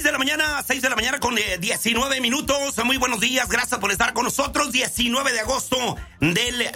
de la mañana con 19 minutos. Muy buenos días, gracias por estar con nosotros. 19 de agosto del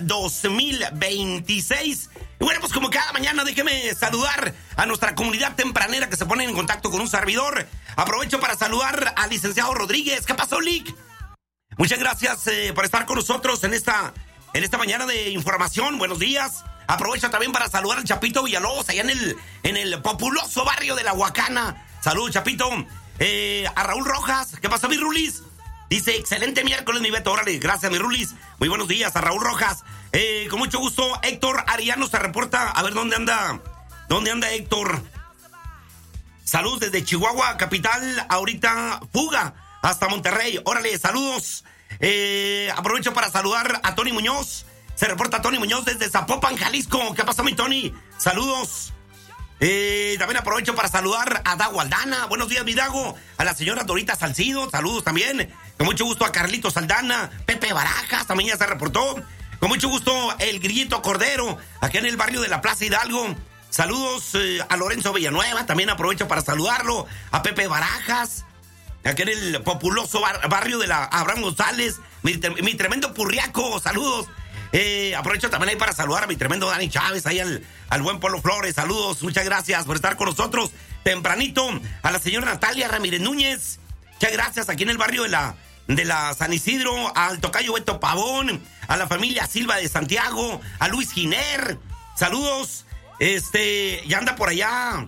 2026. Y bueno, pues como cada mañana, déjeme saludar a nuestra comunidad tempranera que se pone en contacto con un servidor. Aprovecho para saludar al licenciado Rodríguez. ¿Qué pasó, Lick? Muchas gracias por estar con nosotros en esta mañana de información. Buenos días. Aprovecho también para saludar al Chapito Villalobos, allá en el populoso barrio de La Huacana. Saludos, Chapito. A Raúl Rojas. ¿Qué pasa, mi Rulis? Dice, excelente miércoles, mi Beto. Órale, gracias, mi Rulis. Muy buenos días a Raúl Rojas. Con mucho gusto, Héctor Ariano se reporta. A ver, ¿dónde anda Héctor? Saludos desde Chihuahua, capital. Ahorita fuga hasta Monterrey. Órale, saludos. Aprovecho para saludar a Tony Muñoz. Se reporta Tony Muñoz desde Zapopan, Jalisco. ¿Qué pasa, mi Tony? Saludos. También aprovecho para saludar a Dago Aldana. Buenos días, mi Dago. A la señora Dorita Salcido. Saludos también. Con mucho gusto a Carlitos Aldana. Pepe Barajas también ya se reportó. Con mucho gusto el Grillito Cordero, aquí en el barrio de la Plaza Hidalgo. Saludos a Lorenzo Villanueva. También aprovecho para saludarlo. A Pepe Barajas, aquí en el populoso barrio de la Abraham González. Mi tremendo Purriaco. Saludos. Aprovecho también ahí para saludar a mi tremendo Dani Chávez, ahí al buen Polo Flores. Saludos, muchas gracias por estar con nosotros tempranito. A la señora Natalia Ramírez Núñez, muchas gracias, aquí en el barrio de la San Isidro. Al tocayo Beto Pavón, a la familia Silva de Santiago, a Luis Giner. Saludos. Ya anda por allá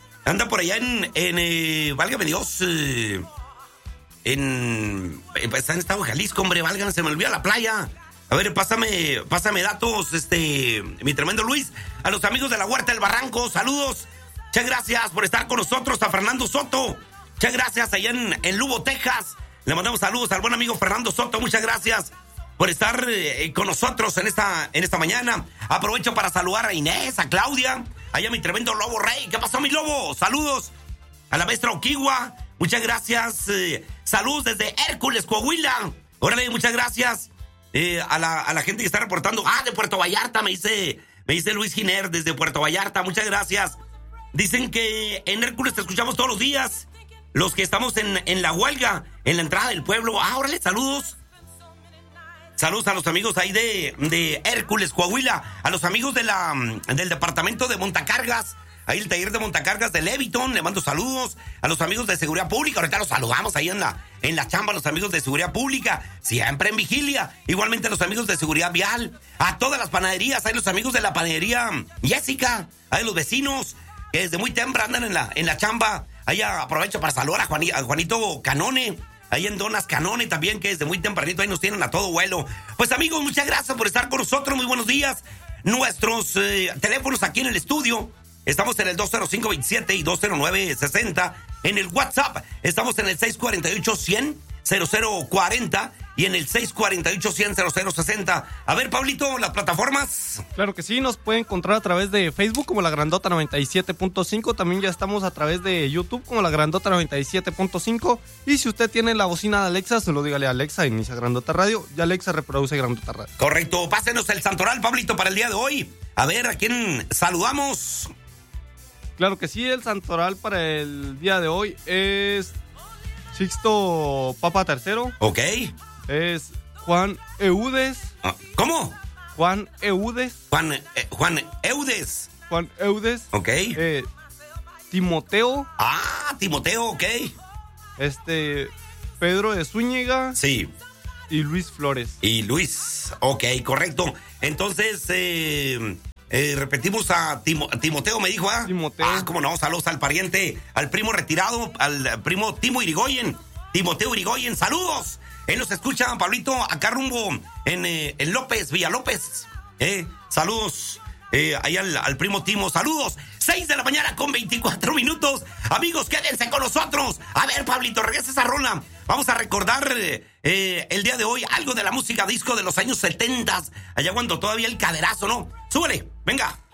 en válgame Dios, está en estado de Jalisco, hombre, válgame, se me olvidó la playa. A ver, pásame datos, mi tremendo Luis. A los amigos de la Huerta del Barranco, saludos. Muchas gracias por estar con nosotros. A Fernando Soto, muchas gracias allá en Lubo, Texas. Le mandamos saludos al buen amigo Fernando Soto. Muchas gracias por estar con nosotros en esta mañana. Aprovecho para saludar a Inés, a Claudia, allá mi tremendo Lobo Rey. ¿Qué pasó, mi Lobo? Saludos. A la maestra Oquiwa, muchas gracias. Saludos desde Hércules, Coahuila. Órale, muchas gracias. A la gente que está reportando. De Puerto Vallarta, me dice Luis Giner desde Puerto Vallarta. Muchas gracias. Dicen que en Hércules te escuchamos todos los días. Los que estamos en la huelga, en la entrada del pueblo. Órale, saludos. Saludos a los amigos ahí de Hércules, Coahuila. A los amigos del departamento de montacargas. Ahí el taller de montacargas de Leviton, le mando saludos. A los amigos de seguridad pública, ahorita los saludamos ahí en la chamba, los amigos de seguridad pública, siempre en vigilia. Igualmente a los amigos de seguridad vial, a todas las panaderías, hay los amigos de la panadería Jessica, hay los vecinos que desde muy temprano andan en la chamba. Ahí aprovecho para saludar a Juanito Canone, ahí en Donas Canone también, que desde muy tempranito ahí nos tienen a todo vuelo. Pues amigos, muchas gracias por estar con nosotros, muy buenos días. Nuestros teléfonos aquí en el estudio. Estamos en el 205-27 y 209-60. En el WhatsApp estamos en el 648-100-0040 y en el 648-100-0060. A ver, Pablito, las plataformas. Claro que sí, nos pueden encontrar a través de Facebook como La Grandota 97.5. También ya estamos a través de YouTube como La Grandota 97.5. Y si usted tiene la bocina de Alexa, solo dígale a Alexa, inicia Grandota Radio, y Alexa reproduce Grandota Radio. Correcto, pásenos el santoral, Pablito, para el día de hoy. A ver, ¿a quién saludamos? Claro que sí, el santoral para el día de hoy es Sixto Papa III. Ok. Es Juan Eudes. ¿Cómo? Juan Eudes. Juan Eudes. Juan Eudes. Ok. Timoteo. Timoteo, ok. Pedro de Zúñiga. Sí. Y Luis Flores. Y Luis, ok, correcto. Entonces, repetimos a Timoteo, me dijo, Timoteo. Cómo no, saludos al pariente, al primo retirado, al primo Timo Irigoyen. Timoteo Irigoyen, saludos. Él nos escucha, Pablito, acá rumbo en López, Villalópez. Saludos ahí al primo Timo, saludos. 6 de la mañana con 24 minutos. Amigos, quédense con nosotros. A ver, Pablito, regresa esa rola. Vamos a recordar el día de hoy algo de la música disco de los años 70, allá cuando todavía el caderazo, ¿no? Súbele, venga.